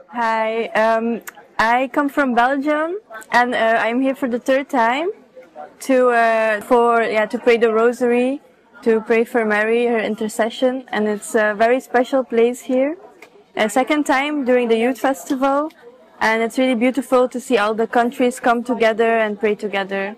Hi, I come from Belgium, and I'm here for the third time to pray the Rosary, to pray for Mary, her intercession, and it's a very special place here. A second time during the Youth Festival, and it's really beautiful to see all the countries come together and pray together.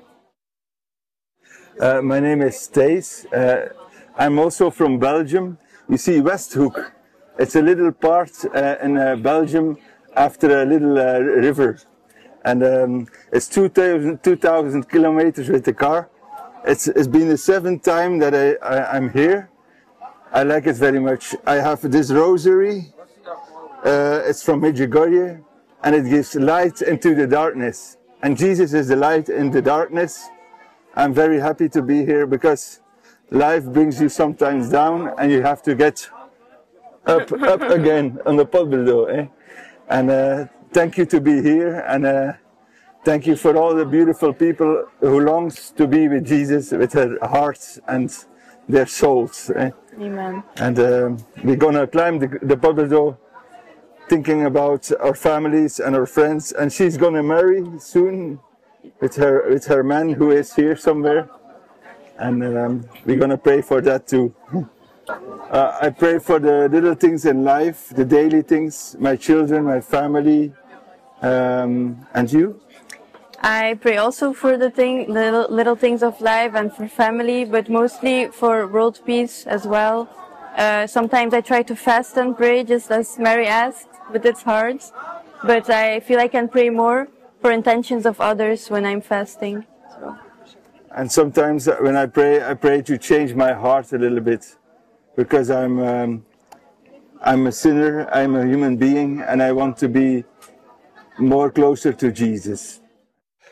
My name is Thijs. I'm also from Belgium. You see Westhoek. It's a little part in Belgium after a little river. And it's 2,000 kilometers with the car. It's been the seventh time that I'm here. I like it very much. I have this rosary. It's from Medjugorje, and it gives light into the darkness. And Jesus is the light in the darkness. I'm very happy to be here because life brings you sometimes down and you have to get up again on the pulpit, eh? And thank you to be here, and thank you for all the beautiful people who longs to be with Jesus with their hearts and their souls. Eh? Amen. And we're gonna climb the pulpit thinking about our families and our friends, and she's gonna marry soon with her man who is here somewhere, and we're gonna pray for that too. I pray for the little things in life, the daily things, my children, my family, and you? I pray also for the little things of life and for family, but mostly for world peace as well. Sometimes I try to fast and pray, just as Mary asked, but it's hard. But I feel I can pray more for intentions of others when I'm fasting. So. And sometimes when I pray to change my heart a little bit, because I'm a sinner, I'm a human being, and I want to be more closer to Jesus.